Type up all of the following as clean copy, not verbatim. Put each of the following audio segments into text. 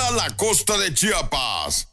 toda la costa de Chiapas.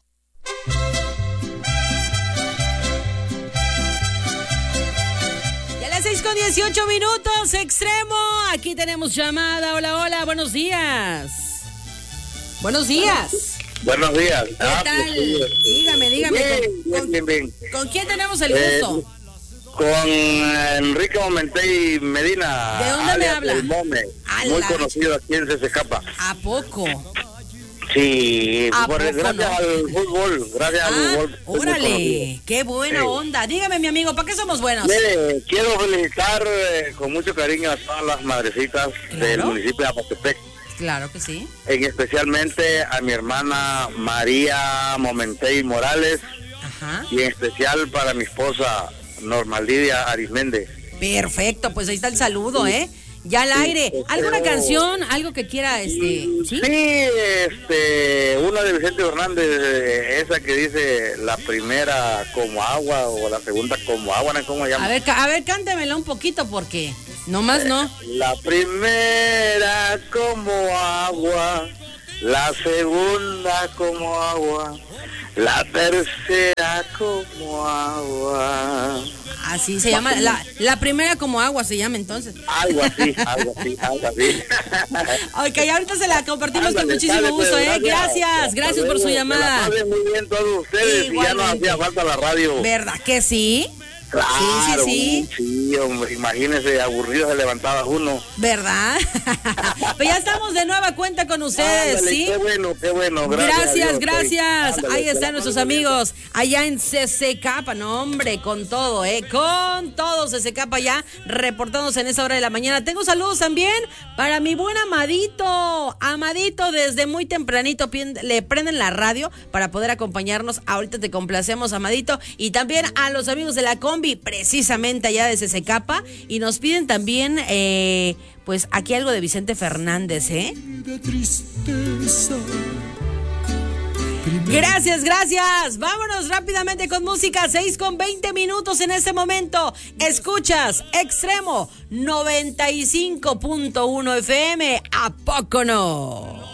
Ya las 6:18, Extremo. Aquí tenemos llamada. Hola, hola, buenos días. Buenos días. Buenos días. ¿Qué tal? Dígame. Bien. ¿Con quién tenemos el gusto? Con Enrique Momentey Medina. ¿De dónde me habla? El Mome, muy conocido aquí en CCK. ¿A poco? Sí, no? gracias al fútbol, gracias al fútbol. Órale, qué buena onda. Dígame, mi amigo, ¿para qué somos buenos? Mire, quiero felicitar con mucho cariño a todas las madrecitas del municipio de Apatepec. Claro que sí. Especialmente a mi hermana María Momentey Morales. Ajá. Y en especial para mi esposa Norma Lidia Arisméndez. Perfecto, pues ahí está el saludo, ¿eh? Ya al aire. ¿Alguna canción? ¿Algo que quiera, ¿sí? Sí, una de Vicente Fernández, esa que dice la primera como agua o la segunda como agua, ¿no? ¿Cómo se llama? A ver, cántemela un poquito porque nomás no. La primera como agua, la segunda como agua, la tercera como agua. Así se llama, la primera como agua se llama entonces. Algo así. Ok, ahorita se la compartimos con muchísimo gusto, ¿eh? Gracias por su llamada. Muy bien todos ustedes. Y ya no hacía falta la radio. ¿Verdad que sí? Claro, sí. Sí, hombre, imagínese, aburrido se levantaba uno. ¿Verdad? Pero ya estamos de nueva cuenta con ustedes, ándale, ¿sí? Qué bueno. Gracias. Ándale, ahí están nuestros amigos, allá en CCK, no hombre, con todo, con todo CCK ya, reportándose en esa hora de la mañana. Tengo saludos también para mi buen Amadito, desde muy tempranito le prenden la radio para poder acompañarnos. Ahorita te complacemos, Amadito, y también a los amigos de la Combi, precisamente allá de CCK, y nos piden también pues aquí algo de Vicente Fernández, Gracias. Vámonos rápidamente con música. 6:20 en este momento. Escuchas Extremo 95.1 FM. ¿A poco no?